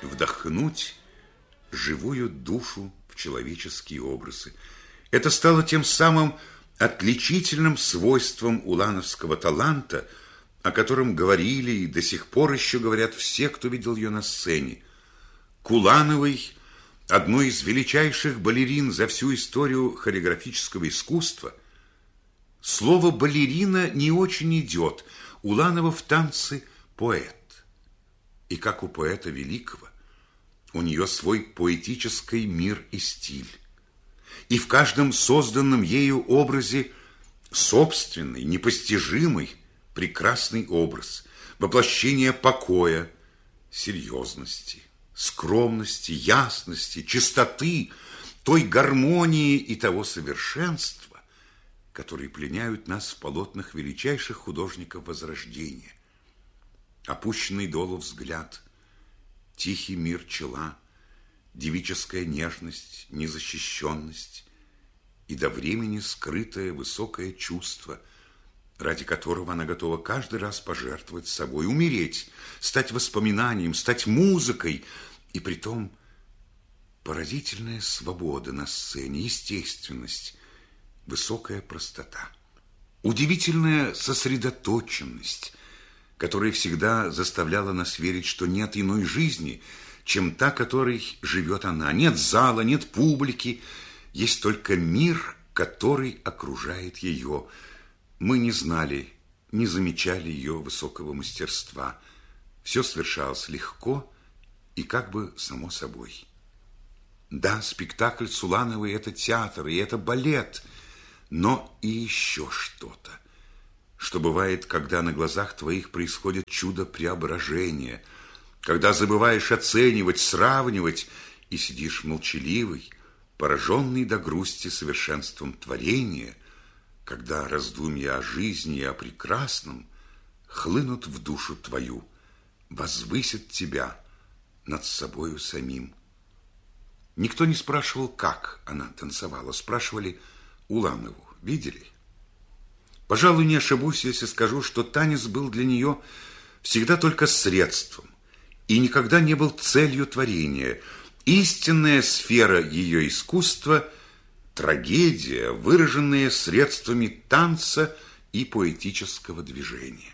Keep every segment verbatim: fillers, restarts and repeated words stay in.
вдохнуть живую душу в человеческие образы. Это стало тем самым отличительным свойством улановского таланта, о котором говорили и до сих пор еще говорят все, кто видел ее на сцене. К Улановой, одной из величайших балерин за всю историю хореографического искусства, слово «балерина» не очень идет. Уланова в танце поэт. И как у поэта великого, у нее свой поэтический мир и стиль. И в каждом созданном ею образе собственный, непостижимый, прекрасный образ, воплощение покоя, серьезности, скромности, ясности, чистоты, той гармонии и того совершенства, которые пленяют нас в полотнах величайших художников Возрождения. Опущенный долу взгляд, тихий мир чела, девическая нежность, незащищенность и до времени скрытое высокое чувство, ради которого она готова каждый раз пожертвовать собой, умереть, стать воспоминанием, стать музыкой, и притом поразительная свобода на сцене, естественность, высокая простота, удивительная сосредоточенность, которая всегда заставляла нас верить, что нет иной жизни, чем та, которой живет она. Нет зала, нет публики, есть только мир, который окружает ее. Мы не знали, не замечали ее высокого мастерства. Все совершалось легко и как бы само собой. Да, спектакль с Улановой – это театр, и это балет, но и еще что-то, что бывает, когда на глазах твоих происходит чудо преображения, когда забываешь оценивать, сравнивать, и сидишь молчаливый, пораженный до грусти совершенством творения, когда раздумья о жизни и о прекрасном хлынут в душу твою, возвысят тебя над собою самим. Никто не спрашивал, как она танцевала, спрашивали Уланову. Видели? Пожалуй, не ошибусь, если скажу, что танец был для нее всегда только средством и никогда не был целью творения. Истинная сфера ее искусства – трагедия, выраженная средствами танца и поэтического движения.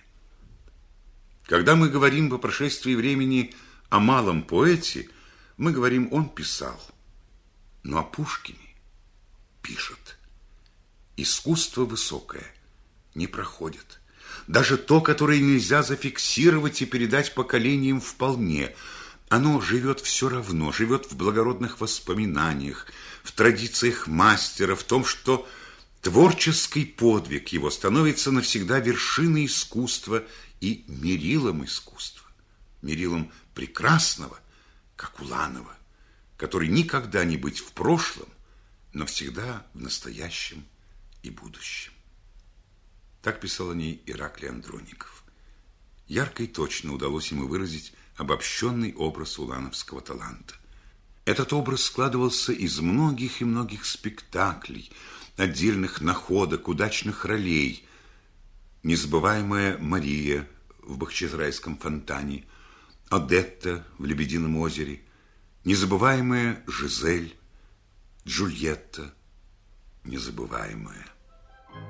Когда мы говорим по прошествии времени о малом поэте, мы говорим, он писал, но о Пушкине пишет. Искусство высокое не проходит. Даже то, которое нельзя зафиксировать и передать поколениям вполне, оно живет все равно, живет в благородных воспоминаниях, в традициях мастера, в том, что творческий подвиг его становится навсегда вершиной искусства и мерилом искусства, мерилом прекрасного, как Уланова, который никогда не быть в прошлом, но всегда в настоящем и будущем. Так писал о ней Ираклий Андроников. Ярко и точно удалось ему выразить обобщенный образ улановского таланта. Этот образ складывался из многих и многих спектаклей, отдельных находок, удачных ролей. Незабываемая Мария в Бахчисарайском фонтане, Одетта в Лебедином озере, незабываемая Жизель, Джульетта, незабываемая.